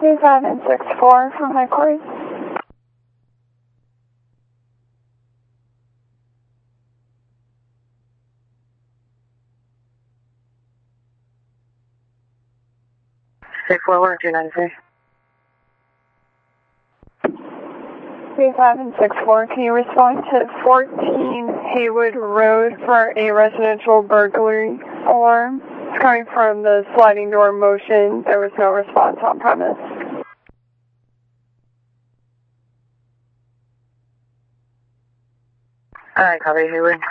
35 and 64 from headquarters. Six forward 293. 35 and 64, can you respond to 14 Haywood Road for a residential burglary alarm? It's coming from the sliding door motion. There was no response on premise. Alright, copy, Haywood.